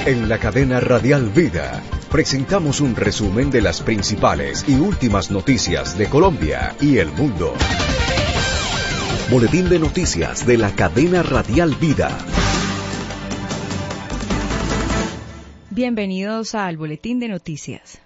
En la cadena Radial Vida presentamos un resumen de las principales y últimas noticias de Colombia y el mundo. Boletín de noticias de la cadena Radial Vida. Bienvenidos al Boletín de Noticias.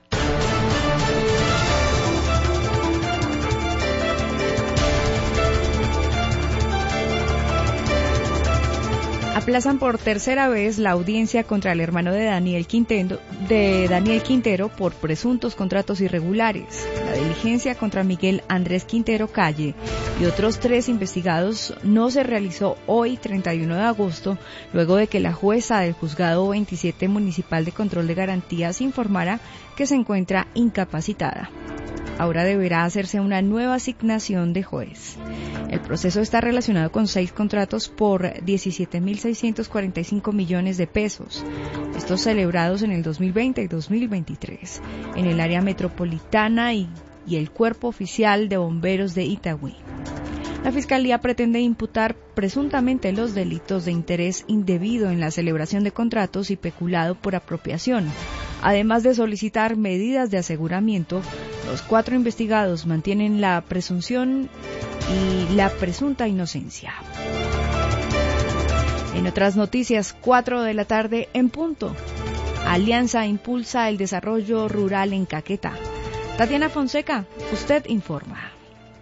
Aplazan por tercera vez la audiencia contra el hermano de Daniel Quintero por presuntos contratos irregulares. La diligencia contra Miguel Andrés Quintero Calle y otros 3 investigados no se realizó hoy, 31 de agosto, luego de que la jueza del Juzgado 27 Municipal de Control de Garantías informara que se encuentra incapacitada. Ahora deberá hacerse una nueva asignación de juez. El proceso está relacionado con 6 contratos por 17.645 millones de pesos, estos celebrados en el 2020 y 2023, en el área metropolitana y el Cuerpo Oficial de Bomberos de Itagüí. La Fiscalía pretende imputar presuntamente los delitos de interés indebido en la celebración de contratos y peculado por apropiación. Además de solicitar medidas de aseguramiento, los 4 investigados mantienen la presunción y la presunta inocencia. En otras noticias, 4 de la tarde en punto. Alianza impulsa el desarrollo rural en Caquetá. Tatiana Fonseca, usted informa.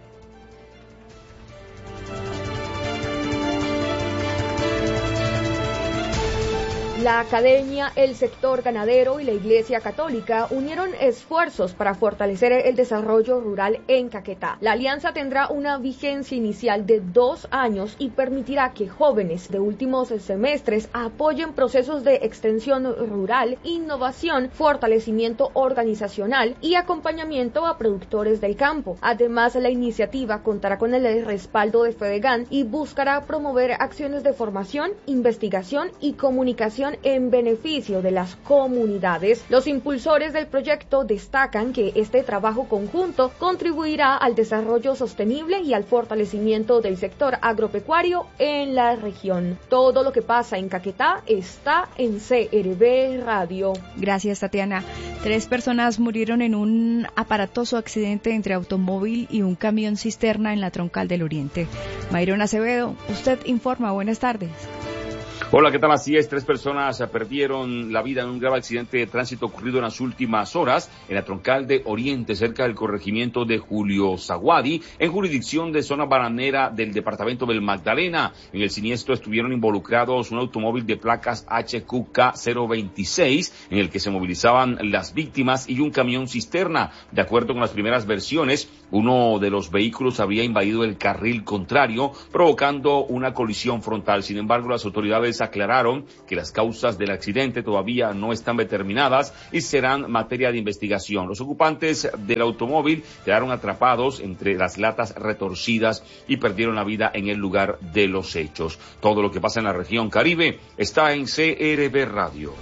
La academia, el sector ganadero y la Iglesia Católica unieron esfuerzos para fortalecer el desarrollo rural en Caquetá. La alianza tendrá una vigencia inicial de 2 años y permitirá que jóvenes de últimos semestres apoyen procesos de extensión rural, innovación, fortalecimiento organizacional y acompañamiento a productores del campo. Además, la iniciativa contará con el respaldo de Fedegan y buscará promover acciones de formación, investigación y comunicación en beneficio de las comunidades. Los impulsores del proyecto destacan que este trabajo conjunto contribuirá al desarrollo sostenible y al fortalecimiento del sector agropecuario en la región. Todo lo que pasa en Caquetá está en CRB Radio. Gracias, Tatiana. 3 personas murieron en un aparatoso accidente entre automóvil y un camión cisterna en la Troncal del Oriente. Mayron Acevedo, usted informa. Buenas tardes. Hola, ¿qué tal? Así es, 3 personas perdieron la vida en un grave accidente de tránsito ocurrido en las últimas horas en la Troncal de Oriente, cerca del corregimiento de Julio Zaguadi, en jurisdicción de zona bananera del departamento del Magdalena. En el siniestro estuvieron involucrados un automóvil de placas HQK 026, en el que se movilizaban las víctimas, y un camión cisterna. De acuerdo con las primeras versiones, uno de los vehículos había invadido el carril contrario, provocando una colisión frontal. Sin embargo, las autoridades aclararon que las causas del accidente todavía no están determinadas y serán materia de investigación. Los ocupantes del automóvil quedaron atrapados entre las latas retorcidas y perdieron la vida en el lugar de los hechos. Todo lo que pasa en la región Caribe está en CRB Radio.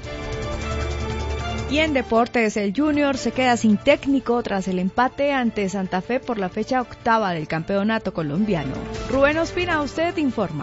Y en deportes, el Junior se queda sin técnico tras el empate ante Santa Fe por la fecha 8ª del campeonato colombiano. Rubén Ospina, usted informa.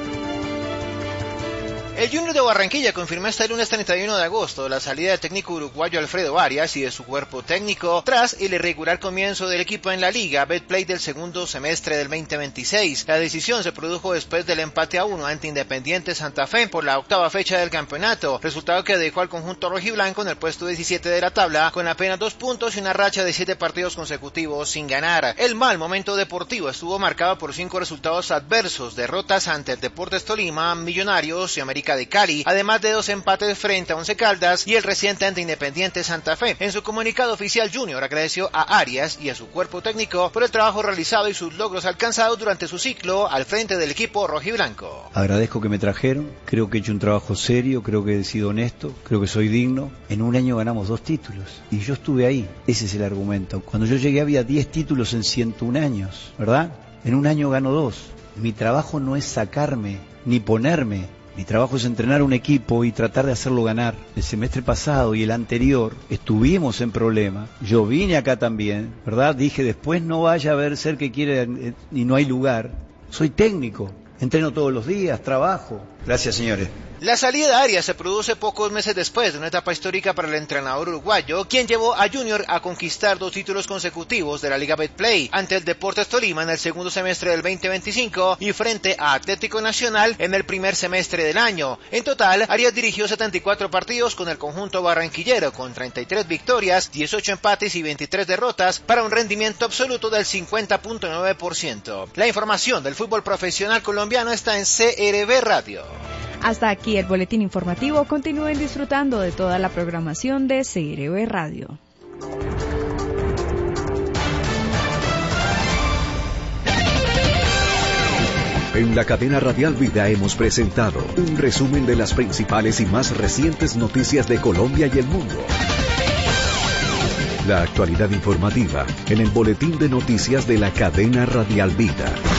El Junior de Barranquilla confirmó este lunes 31 de agosto la salida del técnico uruguayo Alfredo Arias y de su cuerpo técnico tras el irregular comienzo del equipo en la Liga Betplay del segundo semestre del 2026. La decisión se produjo después del empate a 1 ante Independiente Santa Fe por la 8ª fecha del campeonato, resultado que dejó al conjunto rojiblanco en el puesto 17 de la tabla con apenas 2 puntos y una racha de 7 partidos consecutivos sin ganar. El mal momento deportivo estuvo marcado por 5 resultados adversos, derrotas ante el Deportes Tolima, Millonarios y América de Cali, además de 2 empates frente a Once Caldas y el reciente ante Independiente Santa Fe. En su comunicado oficial, Junior agradeció a Arias y a su cuerpo técnico por el trabajo realizado y sus logros alcanzados durante su ciclo al frente del equipo rojiblanco. Agradezco que me trajeron, creo que he hecho un trabajo serio, creo que he sido honesto, creo que soy digno. En un año ganamos 2 títulos y yo estuve ahí, ese es el argumento. Cuando yo llegué había 10 títulos en 101 años, ¿verdad? En un año gano 2. Mi trabajo no es sacarme ni ponerme. Mi trabajo es entrenar un equipo y tratar de hacerlo ganar. El semestre pasado y el anterior estuvimos en problema. Yo vine acá también, ¿verdad? Dije, después no vaya a ver ser que quiere y no hay lugar. Soy técnico, entreno todos los días, trabajo. Gracias, señores. La salida de Arias se produce pocos meses después de una etapa histórica para el entrenador uruguayo, quien llevó a Junior a conquistar 2 títulos consecutivos de la Liga Betplay, ante el Deportes Tolima en el segundo semestre del 2025 y frente a Atlético Nacional en el primer semestre del año. En total, Arias dirigió 74 partidos con el conjunto barranquillero, con 33 victorias, 18 empates y 23 derrotas, para un rendimiento absoluto del 50.9%. La información del fútbol profesional colombiano está en CRB Radio. Hasta aquí el boletín informativo. Continúen disfrutando de toda la programación de CRB Radio. En la cadena Radial Vida hemos presentado un resumen de las principales y más recientes noticias de Colombia y el mundo. La actualidad informativa en el boletín de noticias de la cadena Radial Vida.